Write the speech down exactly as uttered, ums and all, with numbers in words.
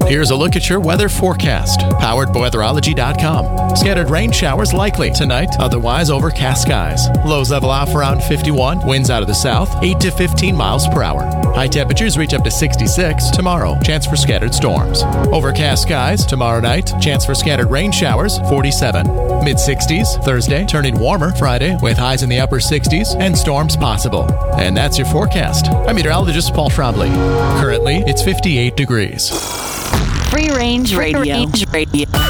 Here's a look at your weather forecast, powered by weatherology dot com. Scattered rain showers likely tonight, otherwise overcast skies. Lows level off around fifty-one, winds out of the south, eight to fifteen miles per hour. High temperatures reach up to sixty-six. Tomorrow, chance for scattered storms. Overcast skies tomorrow night, chance for scattered rain showers, forty-seven. mid sixties Thursday, turning warmer Friday with highs in the upper sixties and storms possible. And that's your forecast. I'm meteorologist Paul Trombley. Currently, it's fifty-eight degrees. Free Range Radio.